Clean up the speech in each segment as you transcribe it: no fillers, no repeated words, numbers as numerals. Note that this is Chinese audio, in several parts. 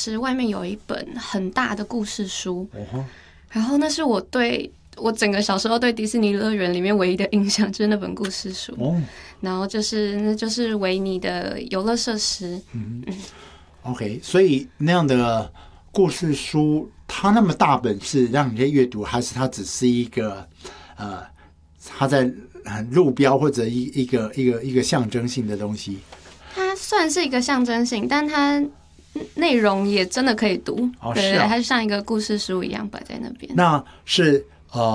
是外面有一本很大的故事书，然后那是我整个小时候对迪士尼乐园里面唯一的印象，就是那本故事书。然后那就是维尼的游乐设施。 OK， 所以那样的故事书，它那么大本是让你可以阅读，还是它只是一个它在路标或者一个象征性的东西？ 它算是一个象征性，但它内容也真的可以读。对，它就像一个故事书一样摆在那边。 那是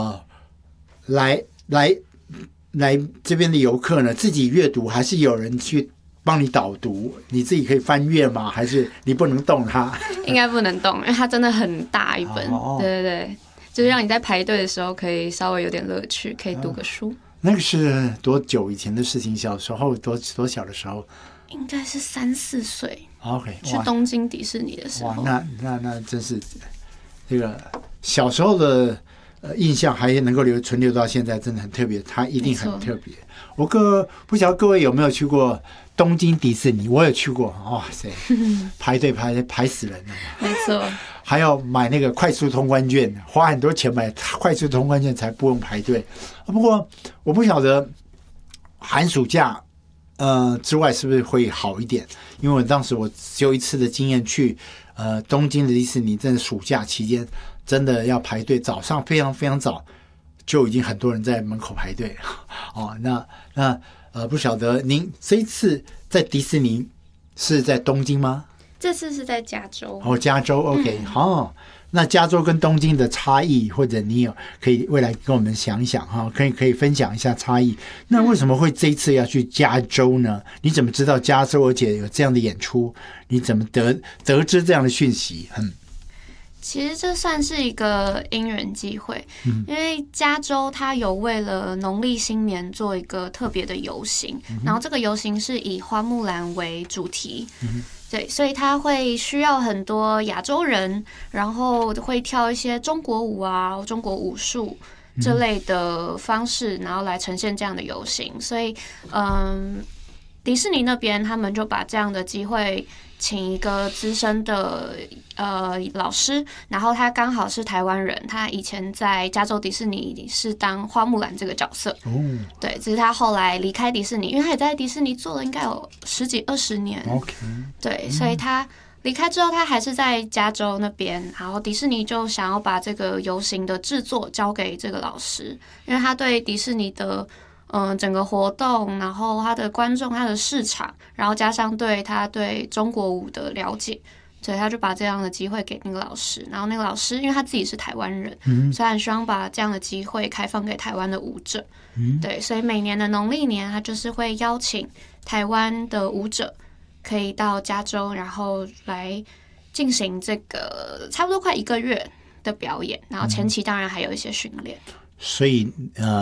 来这边的游客呢，自己阅读，还是有人去帮你导读？你自己可以翻阅吗？还是你不能动它？ 应该不能动，因为它真的很大一本。对对对，就是让你在排队的时候可以稍微有点乐趣，可以读个书。 那个是多久以前的事情？小时候多小的时候？ 应该是3、4岁。 OK， 去东京迪士尼的时候。 哇，那真是这个小时候的印象还能够存留到现在，真的很特别。它一定很特别。不晓得各位有没有去过东京迪士尼？我有去过，哇塞，排队排死人了。 没错。 还要买那个快速通关券，花很多钱买快速通关券才不用排队。不过我不晓得寒暑假之外是不是会好一点？因为当时我只有一次的经验去东京的迪士尼，真的暑假期间真的要排队，早上非常非常早就已经很多人在门口排队。那不晓得您这一次在迪士尼是在东京吗？ 这次是在加州。 加州 OK， 好。那加州跟东京的差异，或者你可以未来跟我们想一想哈，可以分享一下差异。那为什么会这一次要去加州呢？你怎么知道加州而且有这样的演出？你怎么得知这样的讯息？ 其实这算是一个因缘际会，因为加州它有为了农历新年做一个特别的游行，然后这个游行是以花木兰为主题。对，所以他会需要很多亚洲人，然后会跳一些中国舞啊、中国武术这类的方式，然后来呈现这样的游行。所以，迪士尼那边他们就把这样的机会请一个资深的老师，然后他刚好是台湾人，他以前在加州迪士尼是当花木兰这个角色。对，只是他后来离开迪士尼，因为他也在迪士尼做了应该有10几20年。对，所以他离开之后，他还是在加州那边，然后迪士尼就想要把这个游行的制作交给这个老师，因为他对迪士尼的整个活动，然后他的观众、他的市场，然后加上他对中国舞的了解，所以他就把这样的机会给那个老师。然后那个老师因为他自己是台湾人，所以他很希望把这样的机会开放给台湾的舞者。对，所以每年的农历年，他就是会邀请台湾的舞者可以到加州，然后来进行这个差不多快1个月的表演。然后前期当然还有一些训练。 所以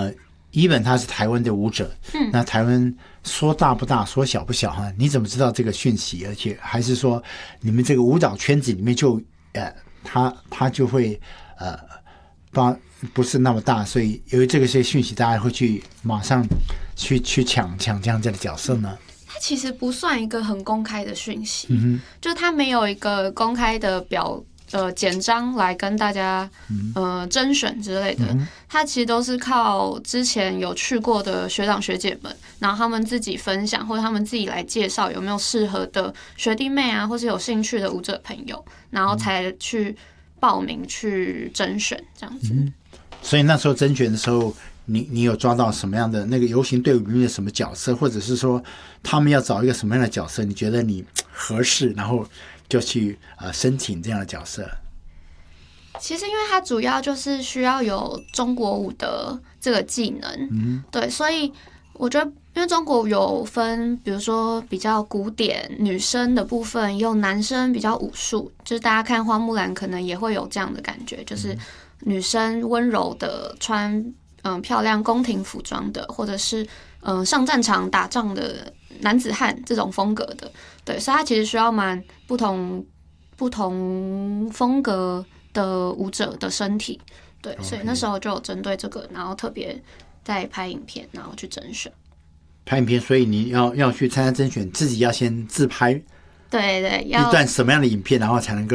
Even 他是台湾的舞者，那台湾说大不大，说小不小哈？你怎么知道这个讯息？而且还是说你们这个舞蹈圈子里面就他就会不是那么大，所以由于这些讯息，大家会去马上去抢这样的角色呢？ 它其实不算一个很公开的讯息，就是它没有一个公开的简章来跟大家甄选之类的，它其实都是靠之前有去过的学长学姐们，然后他们自己分享，或者他们自己来介绍有没有适合的学弟妹啊，或是有兴趣的舞者朋友，然后才去报名去甄选这样子。 所以那时候甄选的时候，你有抓到什么样的那个游行队伍里面的什么角色，或者是说他们要找一个什么样的角色，你觉得你合适，然后就去申请这样的角色？ 其实因为它主要就是需要有中国舞的这个技能，对，所以我觉得因为中国舞有分，比如说比较古典女生的部分，也有男生比较武术，就是大家看花木兰可能也会有这样的感觉，就是女生温柔的穿漂亮宫廷服装的，或者是上战场打仗的男子汉这种风格的，对，所以它其实需要蛮不同风格的舞者的身体，对，所以那时候就有针对这个，然后特别在拍影片，然后去甄选。 拍影片，所以你要去参加甄选，自己要先自拍， 对， 一段什么样的影片，然后才能够